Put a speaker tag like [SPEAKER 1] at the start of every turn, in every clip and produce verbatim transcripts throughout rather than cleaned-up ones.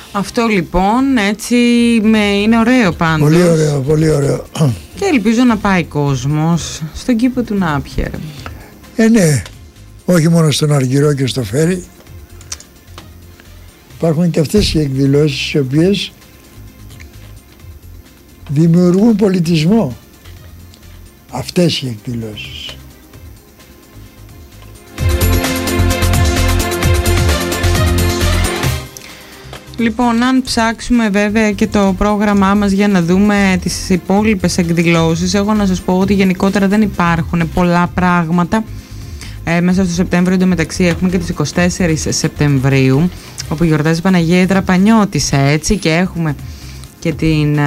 [SPEAKER 1] Αυτό λοιπόν έτσι με, είναι ωραίο πάντως.
[SPEAKER 2] Πολύ ωραίο, πολύ ωραίο.
[SPEAKER 1] Και ελπίζω να πάει κόσμος στον κήπο του Νάπιερ.
[SPEAKER 2] Ε, ναι, όχι μόνο στον Αργυρό και στο Φέρι. Υπάρχουν και αυτές οι εκδηλώσεις οι οποίες δημιουργούν πολιτισμό. Αυτές οι εκδηλώσεις.
[SPEAKER 1] Λοιπόν, αν ψάξουμε βέβαια και το πρόγραμμά μας για να δούμε τις υπόλοιπες εκδηλώσεις, εγώ να σας πω ότι γενικότερα δεν υπάρχουν πολλά πράγματα. Ε, μέσα στο Σεπτέμβριο εντωμεταξύ έχουμε και τις εικοστή τέταρτη Σεπτεμβρίου, όπου γιορτάζει Παναγία Δραπανιώτισσα, έτσι, και έχουμε και την...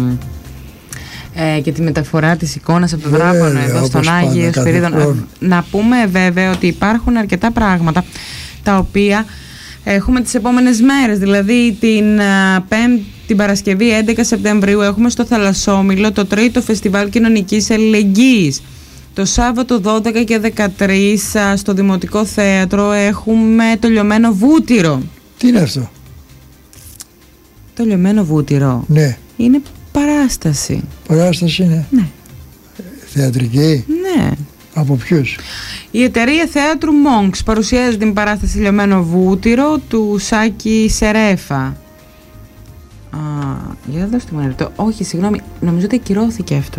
[SPEAKER 1] Ε, και τη μεταφορά της εικόνας από το Δράπανο εδώ στον Άγιο Σπυρίδων. Να πούμε βέβαια ότι υπάρχουν αρκετά πράγματα τα οποία έχουμε τις επόμενες μέρες, δηλαδή την, πέμπτη, την Παρασκευή έντεκα Σεπτεμβρίου έχουμε στο Θαλασσόμυλο το τρίτο Φεστιβάλ Κοινωνικής Αλληλεγγύης. Το Σάββατο δώδεκα και δεκατρείς στο Δημοτικό Θέατρο έχουμε το Λιωμένο Βούτυρο.
[SPEAKER 2] Τι είναι αυτό?
[SPEAKER 1] Το Λιωμένο Βούτυρο,
[SPEAKER 2] ναι,
[SPEAKER 1] είναι παράσταση.
[SPEAKER 2] Παράσταση είναι?
[SPEAKER 1] Ναι.
[SPEAKER 2] Θεατρική?
[SPEAKER 1] Ναι.
[SPEAKER 2] Από ποιους?
[SPEAKER 1] Η εταιρεία Θέατρου Monks παρουσιάζει την παράσταση Λιωμένο Βούτυρο του Σάκη Σερέφα. Α, για δώστε μου ένα λεπτό. Όχι, συγγνώμη, νομίζω ότι ακυρώθηκε αυτό.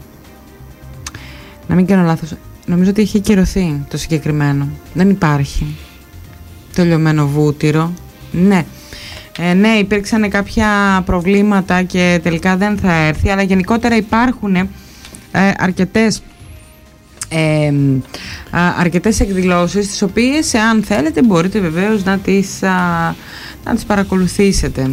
[SPEAKER 1] Να μην κάνω λάθος. Νομίζω ότι έχει ακυρωθεί το συγκεκριμένο. Δεν υπάρχει το Λιωμένο Βούτυρο. Ναι. Ε, ναι, υπήρξαν κάποια προβλήματα και τελικά δεν θα έρθει, αλλά γενικότερα υπάρχουν ε, αρκετές ε, α, αρκετές εκδηλώσεις, τις οποίες, εάν θέλετε, μπορείτε βεβαίως να τις, α, να τις παρακολουθήσετε.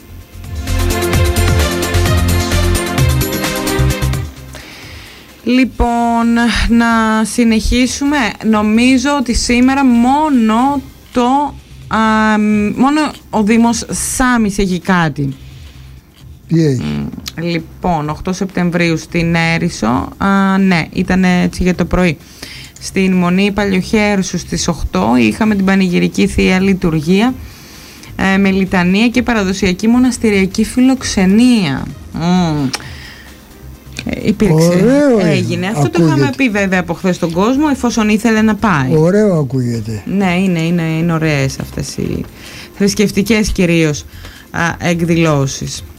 [SPEAKER 1] Λοιπόν, να συνεχίσουμε. Νομίζω ότι σήμερα μόνο το Α, μόνο ο Δήμος Σάμης έχει κάτι.
[SPEAKER 2] Τι έχει?
[SPEAKER 1] Mm, λοιπόν, οκτώ Σεπτεμβρίου στην Έρισο, α, ναι, ήταν έτσι για το πρωί. Στην Μονή Παλιοχέρσου στις οκτώ είχαμε την πανηγυρική Θεία Λειτουργία ε, με λιτανία και παραδοσιακή μοναστηριακή φιλοξενία. Mm. Ε, υπήρξε,
[SPEAKER 2] ωραίο
[SPEAKER 1] έγινε. Αυτό
[SPEAKER 2] ακούγεται.
[SPEAKER 1] Το είχαμε πει βέβαια από χθες στον κόσμο, εφόσον ήθελε να πάει.
[SPEAKER 2] Ωραίο ακούγεται.
[SPEAKER 1] Ναι, είναι, είναι, είναι ωραίες αυτές οι θρησκευτικές κυρίως α, εκδηλώσεις.